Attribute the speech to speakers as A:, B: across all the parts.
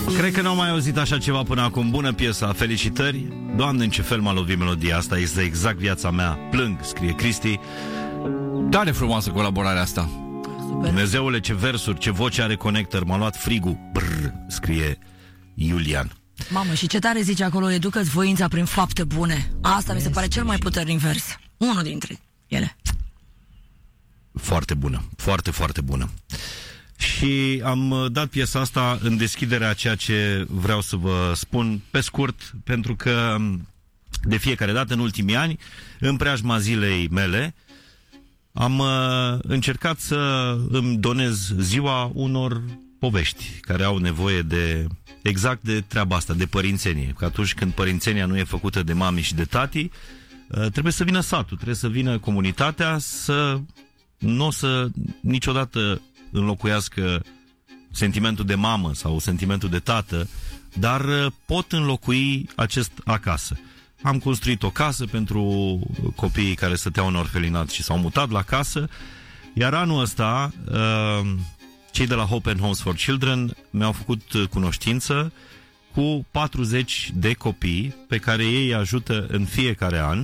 A: Cred că n-au mai auzit așa ceva până acum. Bună piesa, felicitări. Doamne, în ce fel m-a lovit melodia asta. Este exact viața mea. Plâng, scrie Cristi.
B: Tare frumoasă colaborarea asta.
A: Dumnezeule, ce versuri, ce voce are Connector. M-a luat frigul. Brr, scrie Iulian.
C: Mamă, și ce tare zice acolo, educă-ți voința prin fapte bune. Asta mi se pare cel mai puternic vers. Unul dintre ele.
A: Foarte bună, foarte, foarte bună. Și am dat piesa asta în deschiderea a ceea ce vreau să vă spun pe scurt, pentru că de fiecare dată în ultimii ani, în preajma zilei mele, am încercat să îmi donez ziua unor povești care au nevoie de exact de treaba asta, de părințenie. Că atunci când părințenia nu e făcută de mami și de tati, trebuie să vină satul, trebuie să vină comunitatea, să nu o să niciodată înlocuiască sentimentul de mamă sau sentimentul de tată, dar pot înlocui acest acasă. Am construit o casă pentru copiii care stăteau în orfelinat și s-au mutat la casă, iar anul ăsta cei de la Hope and Homes for Children mi-au făcut cunoștință cu 40 de copii pe care ei ajută în fiecare an.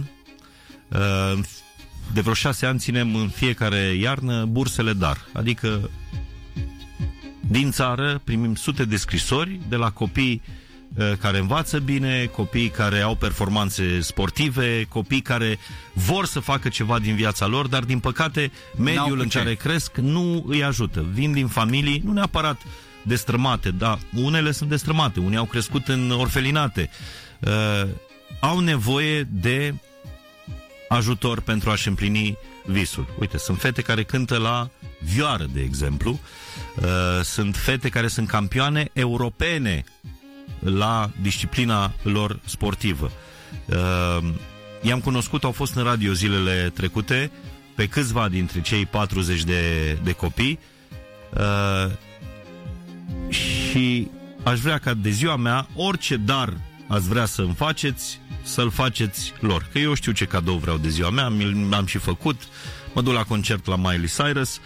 A: De vreo 6 ani ținem în fiecare iarnă bursele DAR, adică din țară primim sute de scrisori de la copii care învață bine, copii care au performanțe sportive, copii care vor să facă ceva din viața lor, dar din păcate mediul în care cresc nu îi ajută. Vin din familii, nu neapărat destrămate, dar unele sunt destrămate, unii au crescut în orfelinate, au nevoie de ajutor pentru a-și împlini visul. Uite, sunt fete care cântă la vioară, de exemplu, sunt fete care sunt campioane europene la disciplina lor sportivă. I-am cunoscut, au fost în radio zilele trecute, pe câțiva dintre cei 40 de copii, și aș vrea ca de ziua mea, orice dar ați vrea să-mi faceți, să-l faceți lor. Că eu știu ce cadou vreau de ziua mea, am și făcut, mă duc la concert la Miley Cyrus,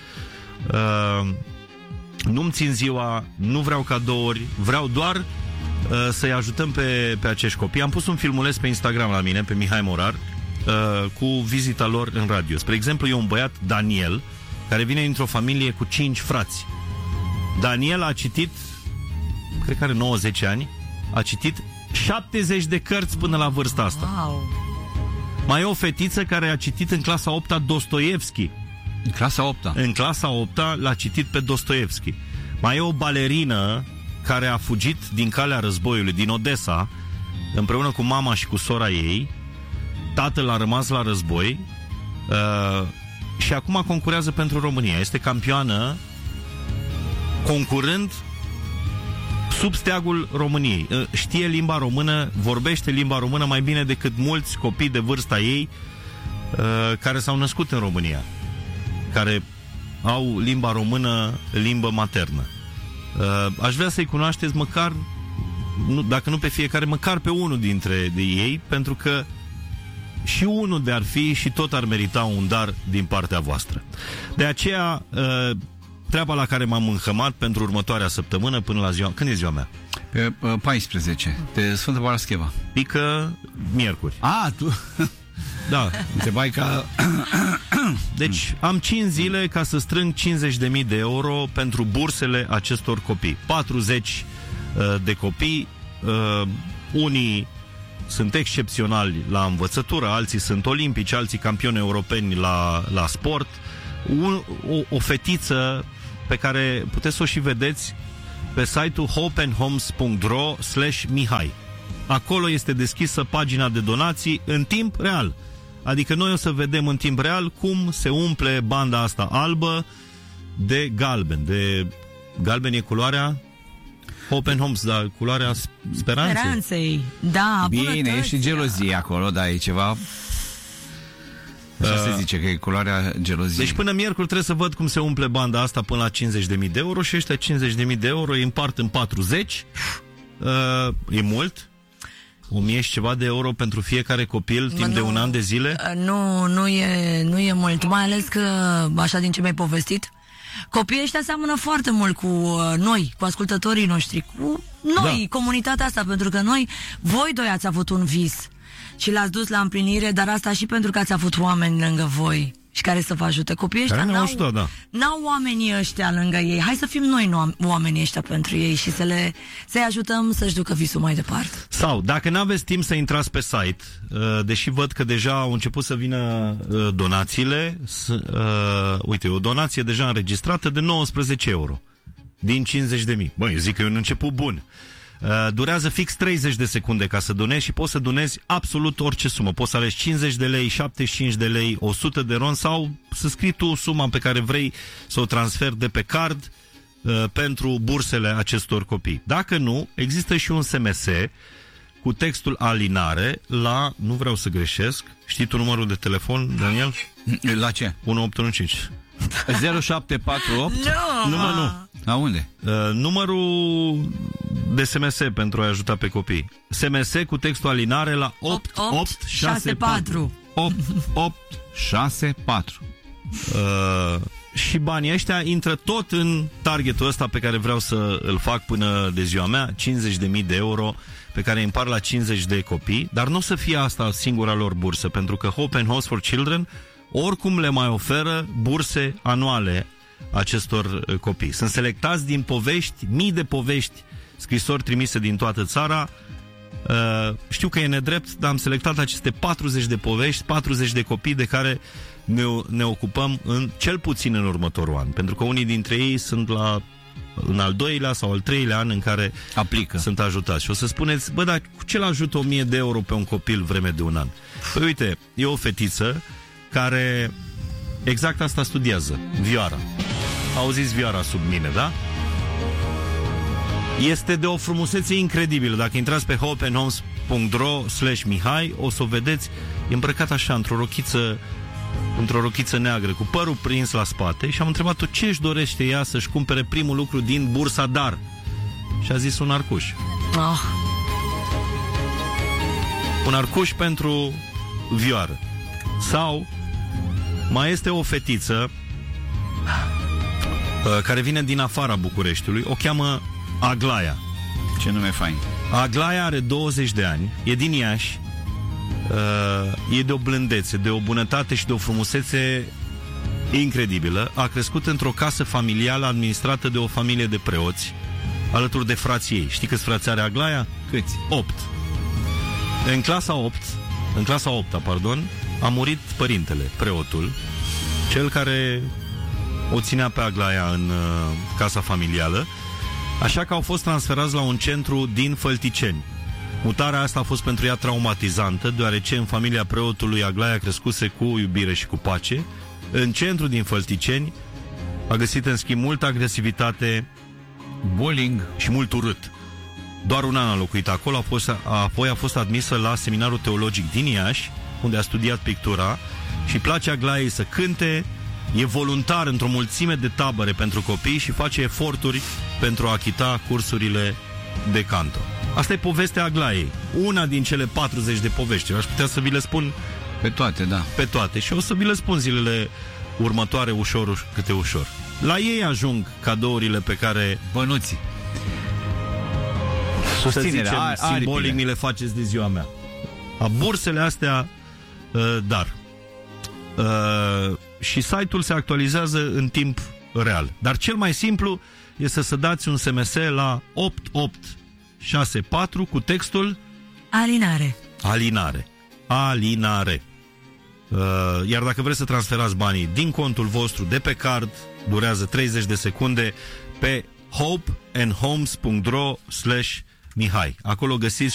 A: nu-mi țin ziua, nu vreau cadouri, vreau doar să-i ajutăm pe acești copii. Am pus un filmuleț pe Instagram la mine, pe Mihai Morar, cu vizita lor în radio. Spre exemplu, e un băiat, Daniel, care vine dintr-o familie cu 5 frați. Daniel a citit, cred că are 90 ani, a citit 70 de cărți până la vârsta asta.
C: Wow.
A: Mai e o fetiță care a citit în clasa 8-a Dostoevski.
B: În clasa 8-a?
A: În clasa 8-a l-a citit pe Dostoevski. Mai e o balerină care a fugit din calea războiului, din Odessa, împreună cu mama și cu sora ei. Tatăl a rămas la război și acum concurează pentru România. Este campioană concurând sub steagul României. Știe limba română, vorbește limba română mai bine decât mulți copii de vârsta ei care s-au născut în România, care au limba română limbă maternă. Aș vrea să-i cunoașteți măcar, dacă nu pe fiecare, măcar pe unul dintre ei, pentru că și unul de ar fi și tot ar merita un dar din partea voastră. De aceea, treaba la care m-am înhămat pentru următoarea săptămână până la ziua... Când e ziua mea?
B: Pe 14, de Sfântă Parascheva.
A: Pică miercuri.
B: Tu...
A: Da.
B: Întrebai ca...
A: Deci am 5 zile ca să strâng 50.000 de euro pentru bursele acestor copii. 40 de copii, unii sunt excepționali la învățătură, alții sunt olimpici, alții campioni europeni la sport. O fetiță pe care puteți să o și vedeți pe site-ul hopeandhomes.ro/Mihai. Acolo este deschisă pagina de donații în timp real. Adică noi o să vedem în timp real cum se umple banda asta albă de galben. De galben e culoarea Hope and Homes, dar culoarea speranței.
C: Da,
B: bine, e și gelozie acolo, da, e ceva... Așa se zice că e culoarea geloziei.
A: Deci până miercuri trebuie să văd cum se umple banda asta până la 50.000 de euro și ăștia 50.000 de euro îi împart în 40. E mult? 1000 și ceva de euro pentru fiecare copil timp de un an de zile?
C: Nu e mult, mai ales că, așa din ce mi-ai povestit, Copiii ăștia seamănă foarte mult cu noi, cu ascultătorii noștri, cu noi, comunitatea asta, pentru că voi doi ați avut un vis și l-ați dus la împlinire, dar asta și pentru că ați avut oameni lângă voi și care să vă ajute. Copiii ăștia n-au oamenii ăștia lângă ei. Hai să fim noi oamenii ăștia pentru ei și să-i ajutăm să-și ducă visul mai departe.
A: Sau, dacă n-aveți timp să intrați pe site, deși văd că deja au început să vină donațiile, uite, o donație deja înregistrată de 19 euro din 50.000. Băi, zic că e un început bun. Durează fix 30 de secunde ca să donezi și poți să donezi absolut orice sumă. Poți să alegi 50 de lei, 75 de lei, 100 de ron sau să scrii tu suma pe care vrei să o transferi de pe card pentru bursele acestor copii. Dacă nu, există și un SMS cu textul alinare la, nu vreau să greșesc, știi tu numărul de telefon, Daniel?
B: La ce?
A: 1815.
B: 0748?
A: Nu.
B: La unde?
A: Numărul de SMS pentru a ajuta pe copii. SMS cu textul alinare la 8864.
B: 8864.
A: Și banii ăștia intră tot în targetul ăsta pe care vreau să îl fac până de ziua mea, 50.000 de euro pe care îi împart la 50 de copii, dar nu o să fie asta singura lor bursă, pentru că Hope and House for Children oricum le mai oferă burse anuale acestor copii. Sunt selectați din povești, mii de povești, scrisori trimise din toată țara. Știu că e nedrept, dar am selectat aceste 40 de povești, 40 de copii de care ne ocupăm cel puțin în următorul an. Pentru că unii dintre ei sunt în al doilea sau al treilea an în care sunt ajutați. Și o să spuneți, bă, dar cu ce l-ajută 1000 de euro pe un copil vreme de un an? Păi uite, e o fetiță care exact asta studiază, vioara. Auziți vioara sub mine, da? Este de o frumusețe incredibilă. Dacă intrați pe hopeandhomes.ro/Mihai, o să o vedeți, e îmbrăcat așa, într-o rochiță neagră, cu părul prins la spate, și am întrebat-o ce își dorește ea să-și cumpere primul lucru din bursa dar. Și a zis un arcuș. Un arcuș pentru vioară. Sau mai este o fetiță care vine din afara Bucureștiului, o cheamă Aglaia.
B: Ce nume fain.
A: Aglaia are 20 de ani, e din Iași, e de o blândețe, de o bunătate și de o frumusețe incredibilă. A crescut într-o casă familială administrată de o familie de preoți, alături de frații ei. Știi câți frați are Aglaia?
B: Câți?
A: 8. În clasa 8-a, a murit părintele, preotul, cel care o ținea pe Aglaia în casa familială, așa că au fost transferați la un centru din Fălticeni. Mutarea asta a fost pentru ea traumatizantă, deoarece în familia preotului Aglaia crescuse cu iubire și cu pace. În centru din Fălticeni a găsit în schimb multă agresivitate,
B: bullying
A: și mult urât. Doar un an a locuit acolo, apoi a fost admisă la Seminarul Teologic din Iași, unde a studiat pictura și place Aglaiei să cânte, e voluntar într-o mulțime de tabere pentru copii și face eforturi pentru a achita cursurile de canto. Asta e povestea Aglaiei. Una din cele 40 de povești. Aș putea să vi le spun
B: pe toate, da.
A: Pe toate. Și o să vi le spun zilele următoare, ușor câte ușor. La ei ajung cadourile pe care
B: bănuții,
A: susținerea, simbolic mi le faceți de ziua mea. Bursele astea, dar și site-ul se actualizează în timp real. Dar cel mai simplu este să dați un SMS la 8864 cu textul Alinare. Iar dacă vreți să transferați banii din contul vostru de pe card, durează 30 de secunde pe hopeandhomes.ro/Mihai. Acolo găsiți